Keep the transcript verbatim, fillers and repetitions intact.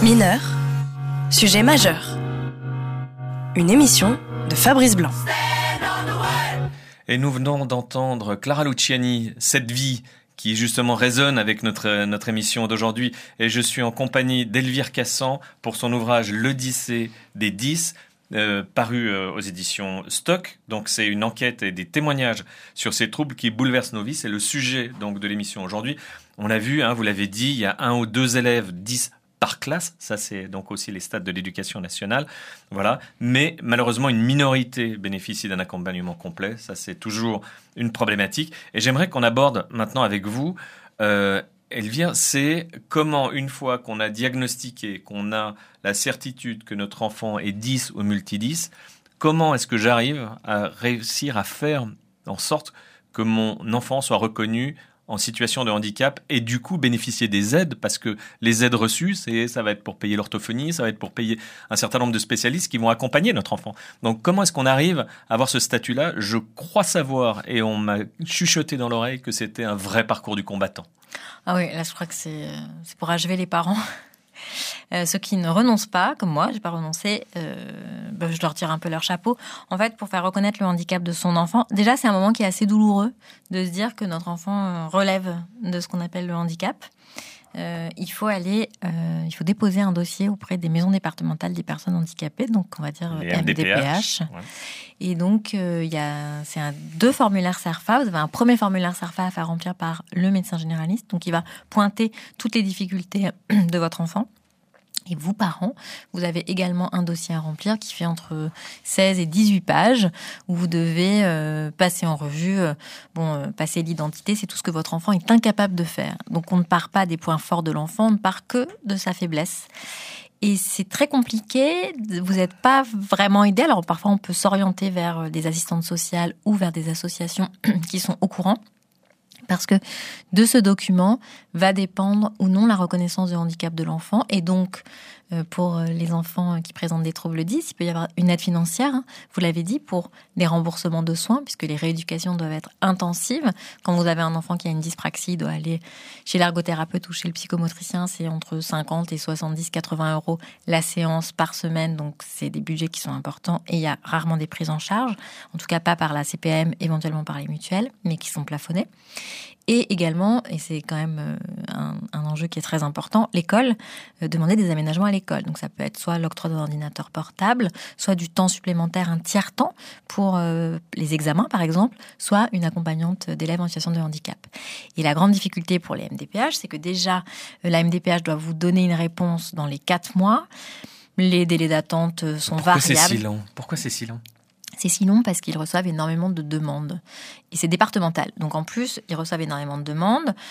Mineur, sujet majeur. Une émission de Fabrice Blanc. Et nous venons d'entendre Clara Luciani, Cette vie, qui justement résonne avec notre, notre émission d'aujourd'hui. Et je suis en compagnie d'Elvire Cassan pour son ouvrage L'Odyssée des dix, euh, paru euh, aux éditions Stock. Donc c'est une enquête et des témoignages sur ces troubles qui bouleversent nos vies. C'est le sujet donc de l'émission aujourd'hui. On l'a vu, hein, vous l'avez dit, il y a un ou deux élèves, dix par classe. Ça, c'est donc aussi les stats de l'éducation nationale. Voilà. Mais malheureusement, une minorité bénéficie d'un accompagnement complet. Ça, c'est toujours une problématique. Et j'aimerais qu'on aborde maintenant avec vous, euh, Elvire, c'est comment, une fois qu'on a diagnostiqué, qu'on a la certitude que notre enfant est dix ou multi-dix, comment est-ce que j'arrive à réussir à faire en sorte que mon enfant soit reconnu en situation de handicap et du coup bénéficier des aides, parce que les aides reçues, c'est, ça va être pour payer l'orthophonie, ça va être pour payer un certain nombre de spécialistes qui vont accompagner notre enfant. Donc comment est-ce qu'on arrive à avoir ce statut-là ? Je crois savoir, et on m'a chuchoté dans l'oreille, que c'était un vrai parcours du combattant. Ah oui, là je crois que c'est, c'est pour achever les parents. Euh, ceux qui ne renoncent pas, comme moi, j'ai pas renoncé, euh, ben, je leur tire un peu leur chapeau. En fait, pour faire reconnaître le handicap de son enfant, déjà c'est un moment qui est assez douloureux de se dire que notre enfant relève de ce qu'on appelle le handicap. Euh, il faut aller, euh, il faut déposer un dossier auprès des maisons départementales des personnes handicapées, donc on va dire les M D P H. M D P H. Ouais. Et donc euh, il y a, c'est un, deux formulaires CERFA. Vous avez un premier formulaire CERFA à faire remplir par le médecin généraliste, donc il va pointer toutes les difficultés de votre enfant. Et vous, parents, vous avez également un dossier à remplir qui fait entre seize et dix-huit pages où vous devez euh, passer en revue, euh, bon, euh, passer l'identité, c'est tout ce que votre enfant est incapable de faire. Donc on ne part pas des points forts de l'enfant, on ne part que de sa faiblesse. Et c'est très compliqué, vous n'êtes pas vraiment aidé. Alors parfois on peut s'orienter vers des assistantes sociales ou vers des associations qui sont au courant. Parce que de ce document va dépendre ou non la reconnaissance du handicap de l'enfant. Et donc, euh, pour les enfants qui présentent des troubles dix, il peut y avoir une aide financière, hein, vous l'avez dit, pour les remboursements de soins, puisque les rééducations doivent être intensives. Quand vous avez un enfant qui a une dyspraxie, il doit aller chez l'ergothérapeute ou chez le psychomotricien, c'est entre cinquante et soixante-dix, quatre-vingts euros la séance par semaine. Donc, c'est des budgets qui sont importants et il y a rarement des prises en charge. En tout cas, pas par la C P M, éventuellement par les mutuelles, mais qui sont plafonnés. Et également, et c'est quand même un, un enjeu qui est très important, l'école, euh, demander des aménagements à l'école. Donc ça peut être soit l'octroi d'un ordinateur portable, soit du temps supplémentaire, un tiers-temps pour euh, les examens par exemple, soit une accompagnante d'élèves en situation de handicap. Et la grande difficulté pour les M D P H, c'est que déjà, euh, la M D P H doit vous donner une réponse dans les quatre mois. Les délais d'attente sont Pourquoi variables. C'est si long ? Pourquoi c'est si long ? C'est si long parce qu'ils reçoivent énormément de demandes. Et c'est départemental. Donc en plus, ils reçoivent énormément de demandes.